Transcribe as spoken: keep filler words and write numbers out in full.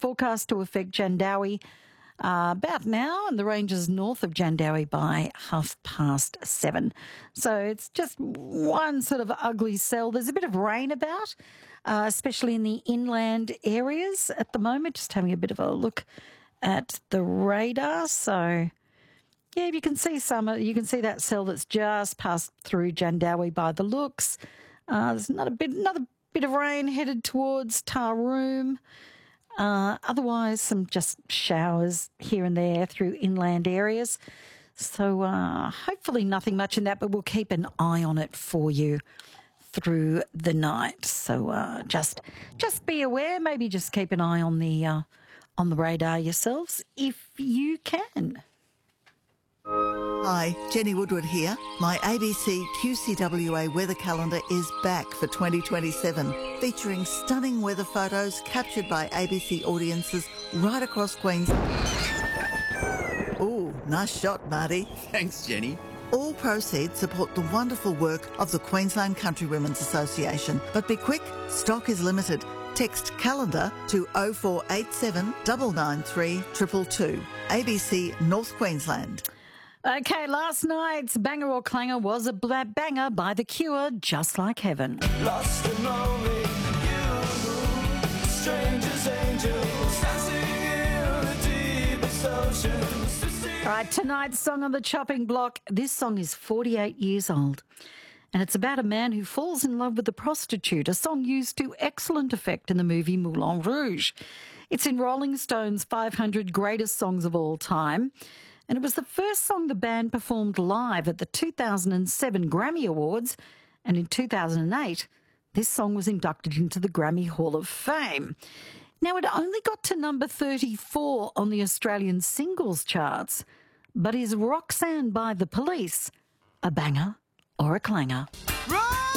forecast to affect Jandowae uh, about now, and the range is north of Jandowae by half past seven. So it's just one sort of ugly cell. There's a bit of rain about, uh, especially in the inland areas at the moment. Just having a bit of a look at the radar. So yeah, you can see some. You can see that cell that's just passed through Jandowae by the looks. Uh, there's another bit, another bit of rain headed towards Taroom. Uh, otherwise, some just showers here and there through inland areas. So uh, hopefully nothing much in that, but we'll keep an eye on it for you through the night. So uh, just just be aware. Maybe just keep an eye on the uh, on the radar yourselves if you can. Hi, Jenny Woodward here. My A B C Q C W A weather calendar is back for twenty twenty-seven, featuring stunning weather photos captured by A B C audiences right across Queensland. Ooh, nice shot, Marty. Thanks, Jenny. All proceeds support the wonderful work of the Queensland Country Women's Association. But be quick, stock is limited. Text calendar to oh four eight seven, nine nine three, two two two. A B C North Queensland. Okay, last night's Banger or Clanger was a bla- banger by The Cure, Just Like Heaven. Lost and lonely, you, strangers, angels, dancing in the deepest ocean. All right, tonight's song on the chopping block. This song is forty-eight years old, and it's about a man who falls in love with a prostitute, a song used to excellent effect in the movie Moulin Rouge. It's in Rolling Stone's five hundred Greatest Songs of All Time, and it was the first song the band performed live at the two thousand seven Grammy Awards, and in two thousand eight, this song was inducted into the Grammy Hall of Fame. Now, it only got to number thirty-four on the Australian singles charts, but is Roxanne by The Police a banger or a clanger?